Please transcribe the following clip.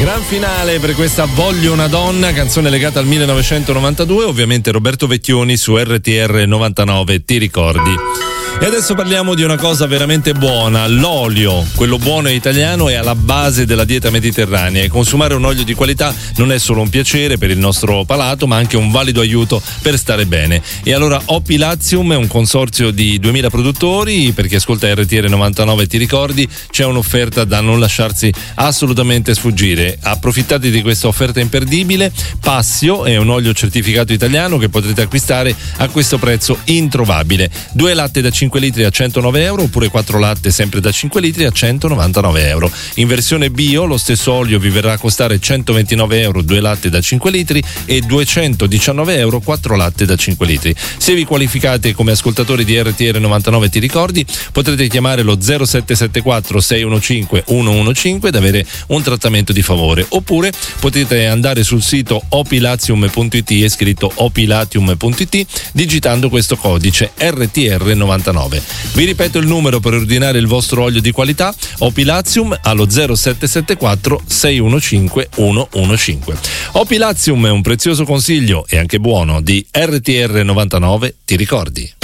Gran finale per questa Voglio una donna, canzone legata al 1992, ovviamente Roberto Vecchioni su RTR 99, ti ricordi? E adesso parliamo di una cosa veramente buona, l'olio, quello buono e italiano è alla base della dieta mediterranea e consumare un olio di qualità non è solo un piacere per il nostro palato ma anche un valido aiuto per stare bene. E allora Opilazium è un consorzio di 2000 produttori, per chi ascolta RTR 99 ti ricordi, c'è un'offerta da non lasciarsi assolutamente sfuggire. Approfittate di questa offerta imperdibile. Passio è un olio certificato italiano che potrete acquistare a questo prezzo introvabile. 2 latte da 5 litri a 109 euro oppure 4 latte sempre da 5 litri a 199 euro. In versione bio lo stesso olio vi verrà a costare 129 euro 2 latte da 5 litri e 219 euro 4 latte da 5 litri. Se vi qualificate come ascoltatori di RTR 99 ti ricordi, potrete chiamare lo 0774 615 115 ed avere un trattamento di favore, oppure potete andare sul sito opilatium.it, è scritto opilatium.it, digitando questo codice RTR 99. Vi ripeto il numero per ordinare il vostro olio di qualità, Opilazium, allo 0774 615 115. Opilazium è un prezioso consiglio e anche buono di RTR 99, ti ricordi?